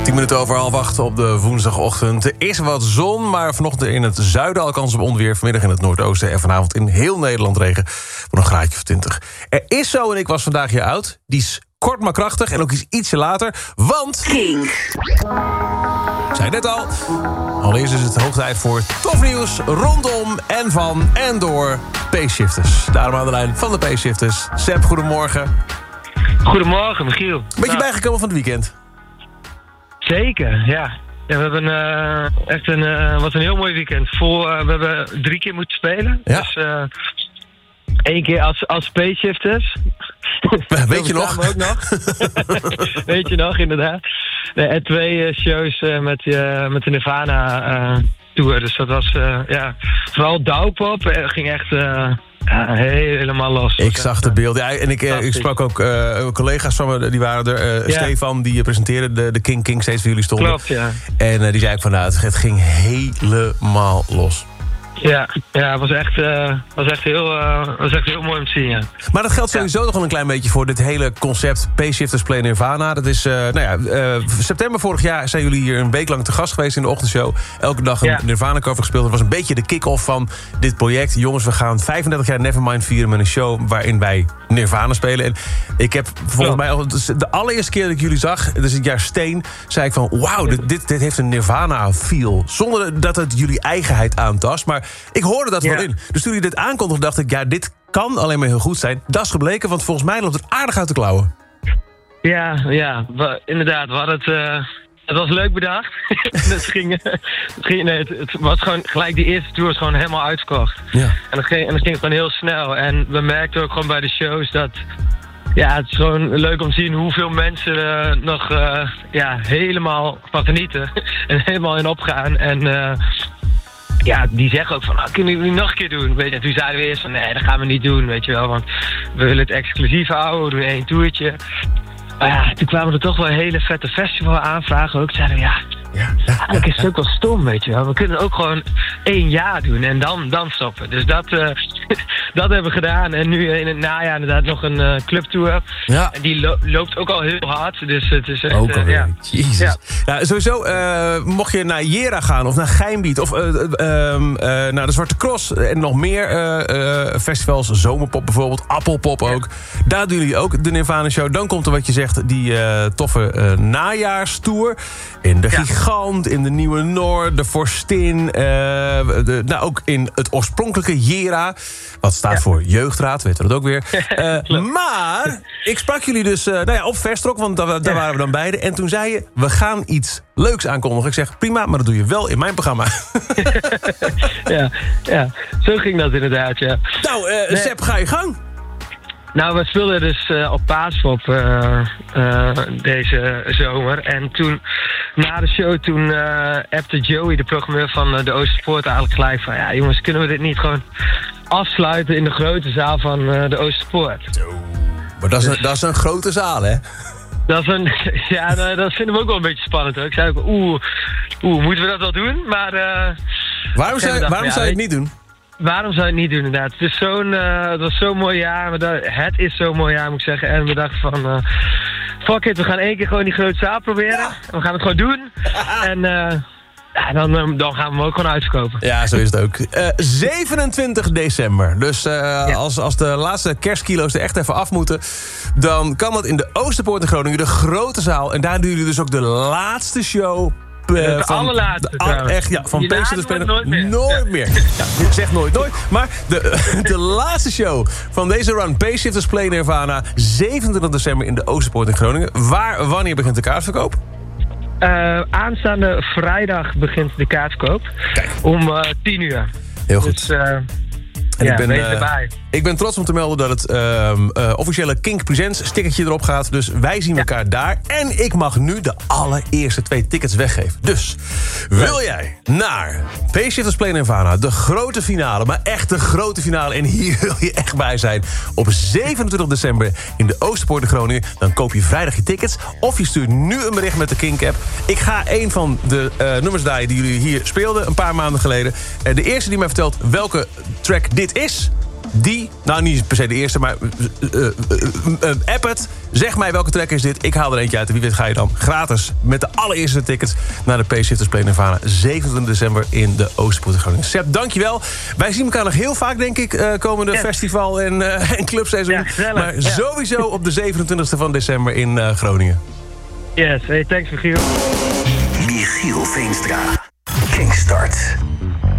10 minuten over 7:30 op de woensdagochtend. Er is wat zon, maar vanochtend in het zuiden al kans op onweer. Vanmiddag in het noordoosten en vanavond in heel Nederland regen. Voor een graadje of 20. Er is zo en ik was vandaag jaar oud. Die is kort maar krachtig en ook ietsje later. Want... Kink. Ik zei net al. Allereerst is het hoog tijd voor tof nieuws rondom en van en door Pace-shifters. Daarom aan de lijn van de Pace-shifters. Seb, goedemorgen. Goedemorgen, Michiel. Beetje bijgekomen van het weekend? Zeker, ja. We hebben was een heel mooi weekend. We hebben 3 keer moeten spelen. Ja. Dus 1 keer als Pace-shifters. Weet je nog? Ook nog. Weet je nog, inderdaad. En 2 shows met de Nirvana tour. Dus dat was, vooral Douwpop. Ging echt... helemaal los. Ik zag de beelden. Ja, en ik sprak ook collega's van me, die waren er. Stefan, die presenteerde de King steeds voor jullie stonden. Klopt, ja. En die zei ook van, nou, het ging helemaal los. Ja, het was echt heel mooi om te zien, ja. Maar dat geldt sowieso nog wel een klein beetje voor dit hele concept Pace-shifters Play Nirvana. Dat is, september vorig jaar zijn jullie hier een week lang te gast geweest in de ochtendshow. Elke dag een Nirvana-cover gespeeld. Dat was een beetje de kick-off van dit project. Jongens, we gaan 35 jaar Nevermind vieren met een show waarin wij Nirvana spelen. En ik heb volgens mij al de allereerste keer dat ik jullie zag, dus het jaar Steen, zei ik van, wauw, dit heeft een Nirvana-feel. Zonder dat het jullie eigenheid aantast, maar ik hoorde dat wel in. Dus toen jullie dit aankondigden, dacht ik, ja, dit kan alleen maar heel goed zijn. Dat is gebleken, want volgens mij loopt het aardig uit de klauwen. Ja, inderdaad. We hadden het was leuk bedacht. Het was gewoon gelijk, die eerste tour was gewoon helemaal uitverkocht. Ja. En dat ging gewoon heel snel. En we merkten ook gewoon bij de shows dat... Ja, het is gewoon leuk om te zien hoeveel mensen nog helemaal van genieten. En helemaal in opgaan. En... die zeggen ook van, kunnen jullie nog een keer doen? Weet je, toen zeiden we eerst van, nee, dat gaan we niet doen, weet je wel. Want we willen het exclusief houden, we doen 1 toertje. Maar ja, toen kwamen er toch wel hele vette festival aanvragen ook. Zeiden we, eigenlijk is het ook wel stom, weet je wel. We kunnen ook gewoon 1 jaar doen en dan stoppen. Dus dat hebben we gedaan. En nu in het najaar inderdaad nog een clubtour. Ja. En die loopt ook al heel hard. Dus het is echt... Ook alweer. Jezus. Ja. Nou, sowieso, mocht je naar Jera gaan of naar Geinbiet of naar de Zwarte Cross en nog meer festivals, Zomerpop bijvoorbeeld, Appelpop ook. Daar doen jullie ook de Nirvana Show. Dan komt er wat je zegt, die toffe najaarstour. In de Gigant, in de Nieuwe Noord, de Vorstin. Ook in het oorspronkelijke Jera. Wat staat voor Jeugdraad, weten we dat ook weer. Maar ik sprak jullie dus op Verstrock, want daar waren we dan beide. En toen zei je, we gaan iets leuks aankondigen. Ik zeg, prima, maar dat doe je wel in mijn programma. ja, zo ging dat inderdaad, ja. Nou, Seb, ga je gang. Nou, we speelden dus op Paaspop deze zomer. En toen, na de show, appte Joey, de programmeur van de Oosterpoort, eigenlijk gelijk van... Ja, jongens, kunnen we dit niet gewoon afsluiten in de grote zaal van de Oosterpoort? Maar dat is een grote zaal, hè? Dat vinden we ook wel een beetje spannend, hoor. Ik zei ook, moeten we dat wel doen? Maar... waarom zou je het niet doen? Waarom zou je het niet doen, inderdaad? Het was zo'n mooi jaar. Het is zo'n mooi jaar, moet ik zeggen. En we dachten van... fuck it, we gaan 1 keer gewoon die grote zaal proberen. Ja. We gaan het gewoon doen. En dan gaan we hem ook gewoon uitverkopen. Ja, zo is het ook. 27 december. Dus als de laatste kerstkilo's er echt even af moeten... dan kan dat in de Oosterpoort in Groningen, de grote zaal. En daar doen jullie dus ook de laatste show... de allerlaatste. Van Pace te spelen. Nooit meer. Ja, ik zeg nooit. Maar de laatste show van deze run, Pace-shifters Play Nirvana, 27 december in de Oosterpoort in Groningen. Wanneer begint de kaartverkoop? Aanstaande vrijdag begint de kaartverkoop. Kijk. Om 10 uur. Heel goed. Dus, ik ben trots om te melden dat het officiële Kink Presents stickertje erop gaat. Dus wij zien elkaar daar. En ik mag nu de allereerste 2 tickets weggeven. Dus wil jij naar Pace-shifters Play Nirvana, de grote finale, maar echt de grote finale, en hier wil je echt bij zijn, op 27 december in de Oosterpoort in Groningen, dan koop je vrijdag je tickets of je stuurt nu een bericht met de Kink-app. Ik ga een van de nummers draaien die jullie hier speelden een paar maanden geleden. De eerste die mij vertelt welke track dit is, die, nou niet per se de eerste, maar app het. Zeg mij welke track is dit. Ik haal er eentje uit. En wie weet ga je dan gratis met de allereerste tickets naar de Pacesetters Play Nirvana 27 december in de Oosterpoort in Groningen. Sepp, dankjewel. Wij zien elkaar nog heel vaak, denk ik, komende festival en clubseizoen. Ja, maar sowieso op de 27e van december in Groningen. Yes, hey, thanks Michiel. Michiel Veenstra, Kingstart.